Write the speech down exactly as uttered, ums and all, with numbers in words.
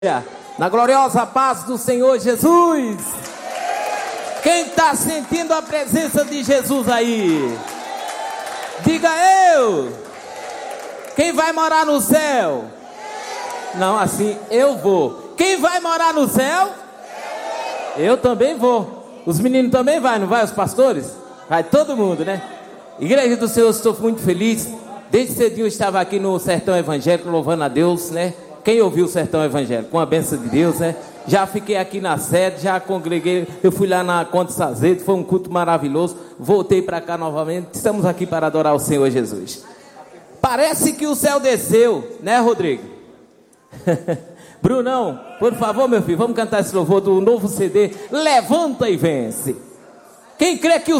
Na gloriosa paz do Senhor Jesus. Quem está sentindo a presença de Jesus aí? Diga eu. Quem vai morar no céu? Não, assim, eu vou. Quem vai morar no céu? Eu também vou. Os meninos também vai, não vai? Os pastores? Vai todo mundo, né? Igreja do Senhor, estou muito feliz. Desde cedinho eu estava aqui no Sertão Evangélico, louvando a Deus, né? Quem ouviu o Sertão Evangélico? Com a bênção de Deus, né? Já fiquei aqui na sede, já congreguei. Eu fui lá na Conde Sazedo, foi um culto maravilhoso. Voltei para cá novamente. Estamos aqui para adorar o Senhor Jesus. Parece que o céu desceu, né, Rodrigo? Brunão, por favor, meu filho, vamos cantar esse louvor do novo C D. Levanta e vence. Quem crê que o